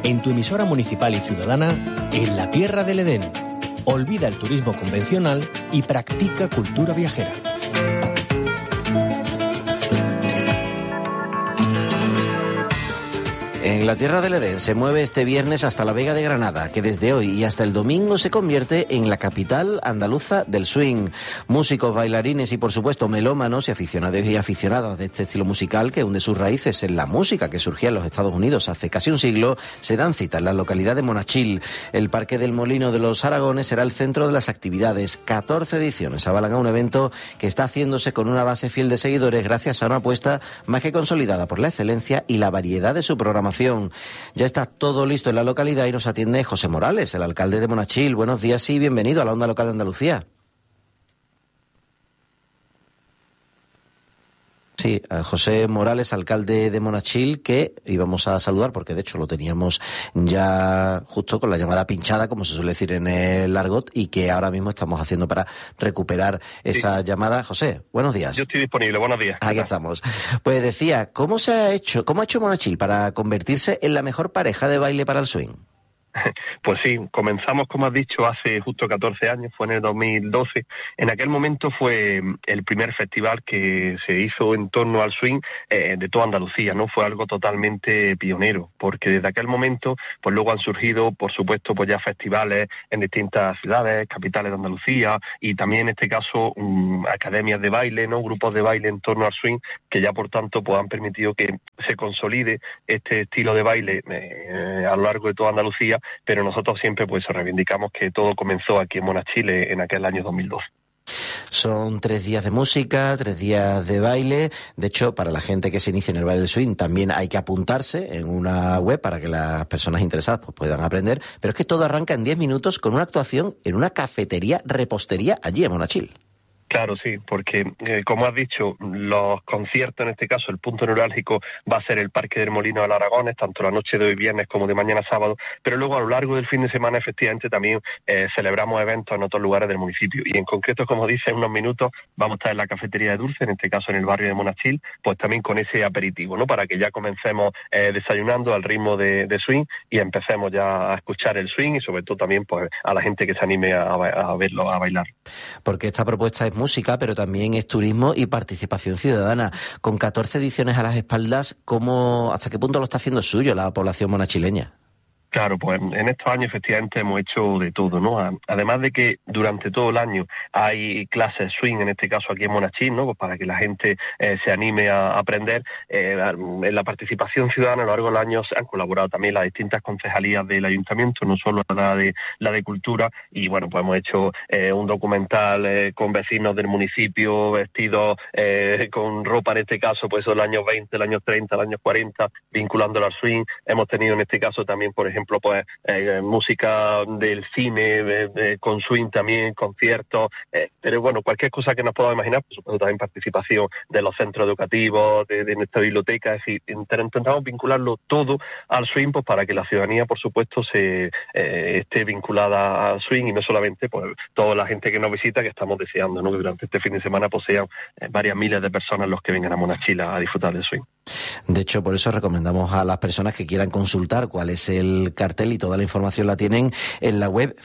en tu emisora municipal y ciudadana, en la Tierra del Edén. Olvida el turismo convencional y practica cultura viajera. En la Tierra del Edén se mueve este viernes hasta la Vega de Granada, que desde hoy y hasta el domingo se convierte en la capital andaluza del swing. Músicos, bailarines y, por supuesto, melómanos y aficionados y aficionadas de este estilo musical que hunde sus raíces en la música que surgía en los Estados Unidos hace casi un siglo, se dan cita en la localidad de Monachil. El Parque del Molino de los Aragones será el centro de las actividades. 14 ediciones avalan a un evento que está haciéndose con una base fiel de seguidores gracias a una apuesta más que consolidada por la excelencia y la variedad de su programación. Ya está todo listo en la localidad y nos atiende José Morales, el alcalde de Monachil. Buenos días y bienvenido a la Onda Local de Andalucía. Sí, a José Morales, alcalde de Monachil, que íbamos a saludar porque de hecho lo teníamos ya justo con la llamada pinchada, como se suele decir en el argot, y que ahora mismo estamos haciendo para recuperar esa llamada. José, buenos días. Yo estoy disponible, buenos días. Aquí estamos. Pues decía, ¿cómo ha hecho Monachil para convertirse en la mejor pareja de baile para el swing? Pues sí, comenzamos, como has dicho, hace justo 14 años, fue en el 2012. En aquel momento fue el primer festival que se hizo en torno al swing de toda Andalucía, ¿no? Fue algo totalmente pionero, porque desde aquel momento, pues luego han surgido, por supuesto, pues ya festivales en distintas ciudades, capitales de Andalucía, y también en este caso academias de baile, ¿no? Grupos de baile en torno al swing, que ya por tanto pues han permitido que se consolide este estilo de baile a lo largo de toda Andalucía. Pero nosotros siempre pues reivindicamos que todo comenzó aquí en Monachil en aquel año 2012. Son 3 días de música, 3 días de baile. De hecho, para la gente que se inicia en el baile del swing también hay que apuntarse en una web para que las personas interesadas pues puedan aprender. Pero es que todo arranca en 10 minutos con una actuación en una cafetería repostería allí en Monachil. Claro, sí, porque como has dicho, los conciertos, en este caso el punto neurálgico va a ser el Parque del Molino de los Aragones, tanto la noche de hoy viernes como de mañana sábado, pero luego a lo largo del fin de semana efectivamente también celebramos eventos en otros lugares del municipio, y en concreto, como dice, en unos minutos vamos a estar en la cafetería de Dulce, en este caso en el barrio de Monachil, pues también con ese aperitivo, ¿no? Para que ya comencemos desayunando al ritmo de swing y empecemos ya a escuchar el swing y sobre todo también pues a la gente que se anime a verlo, a bailar. Porque esta propuesta es música, pero también es turismo y participación ciudadana. Con 14 ediciones a las espaldas, ¿hasta qué punto lo está haciendo suyo la población monachileña? Claro, pues en estos años efectivamente hemos hecho de todo, ¿no? Además de que durante todo el año hay clases swing, en este caso aquí en Monachil, ¿no? Pues para que la gente se anime a aprender. En la participación ciudadana a lo largo de los años han colaborado también las distintas concejalías del ayuntamiento, no solo la de cultura, y bueno, pues hemos hecho un documental con vecinos del municipio vestidos con ropa, en este caso, pues los años 20, los años 30, los años 40, vinculándolo al swing. Hemos tenido en este caso también, por ejemplo, pues música del cine con swing también, conciertos, pero bueno, cualquier cosa que nos podamos imaginar, por supuesto también participación de los centros educativos, de nuestra biblioteca, es decir, intentamos vincularlo todo al swing, pues para que la ciudadanía, por supuesto, esté vinculada al swing, y no solamente pues toda la gente que nos visita, que estamos deseando, ¿no? Que durante este fin de semana pues sean varias miles de personas los que vengan a Monachil a disfrutar del swing. De hecho, por eso recomendamos a las personas que quieran consultar cuál es el cartel, y toda la información la tienen en la web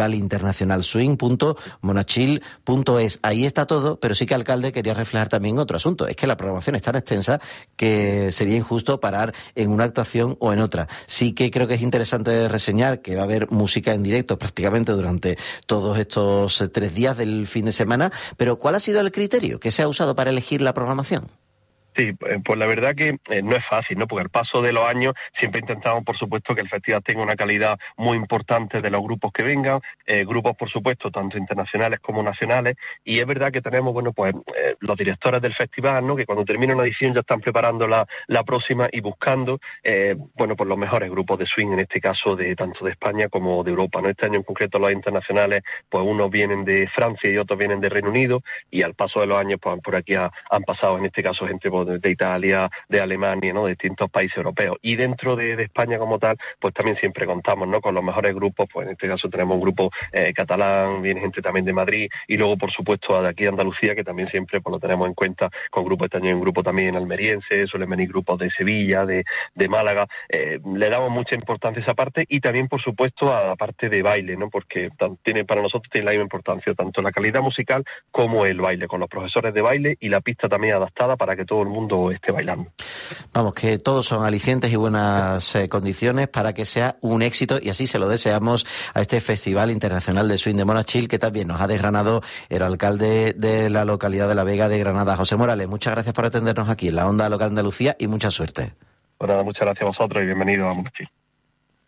festivalinternacionalswing.monachil.es. Ahí está todo, pero sí que, alcalde, quería reflejar también otro asunto. Es que la programación es tan extensa que sería injusto parar en una actuación o en otra. Sí que creo que es interesante reseñar que va a haber música en directo prácticamente durante todos estos 3 días del fin de semana, pero ¿cuál ha sido el criterio que se ha usado para elegir la programación? Sí, pues la verdad que no es fácil, ¿no? Porque al paso de los años siempre intentamos, por supuesto, que el festival tenga una calidad muy importante de los grupos que vengan, grupos, por supuesto, tanto internacionales como nacionales, y es verdad que tenemos, bueno, pues los directores del festival, ¿no? Que cuando termina una edición ya están preparando la próxima y buscando, bueno, pues los mejores grupos de swing, en este caso de tanto de España como de Europa, ¿no? Este año en concreto los internacionales, pues unos vienen de Francia y otros vienen de Reino Unido, y al paso de los años, pues por aquí han pasado, en este caso, gente pues, de Italia, de Alemania, ¿no? De distintos países europeos. Y dentro de España como tal, pues también siempre contamos, ¿no? Con los mejores grupos, pues en este caso tenemos un grupo catalán, viene gente también de Madrid, y luego por supuesto de aquí de Andalucía, que también siempre pues lo tenemos en cuenta, con grupos, este año hay un grupo también almeriense, suelen venir grupos de Sevilla, de Málaga, le damos mucha importancia a esa parte, y también por supuesto a la parte de baile, ¿no? Porque para nosotros tiene la misma importancia, tanto la calidad musical como el baile, con los profesores de baile y la pista también adaptada para que todo el mundo esté bailando. Vamos, que todos son alicientes y buenas condiciones para que sea un éxito, y así se lo deseamos a este Festival Internacional de Swing de Monachil, que también nos ha desgranado el alcalde de la localidad de La Vega de Granada, José Morales. Muchas gracias por atendernos aquí en la Onda Local de Andalucía y mucha suerte. Pues nada, muchas gracias a vosotros y bienvenidos a Monachil.